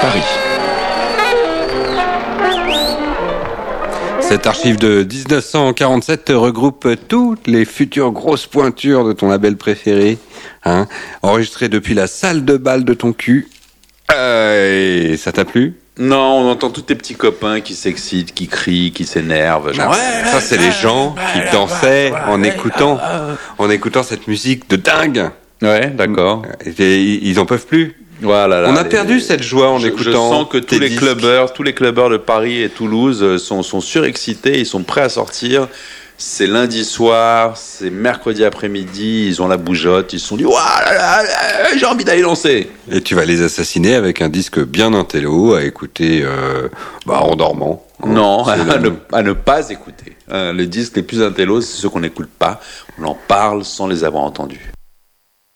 Paris. Cette archive de 1947 regroupe toutes les futures grosses pointures de ton label préféré, enregistrées depuis la salle de bal de ton cul. Et ça t'a plu ? Non, on entend tous tes petits copains qui s'excitent, qui crient, qui s'énervent. Genre, Ça, c'est les gens qui dansaient en écoutant cette musique de dingue. Ouais, d'accord. Et ils en peuvent plus. Voilà, On a perdu cette joie en écoutant. Je sens que tous les disques. clubbers de Paris et Toulouse sont surexcités, ils sont prêts à sortir. C'est lundi soir, c'est mercredi après-midi, ils ont la bougeotte, ils se sont dit j'ai envie d'aller danser. Et tu vas les assassiner avec un disque bien intello à écouter en dormant. Non, à ne pas écouter. Les disques les plus intellos, c'est ceux qu'on n'écoute pas. On en parle sans les avoir entendus.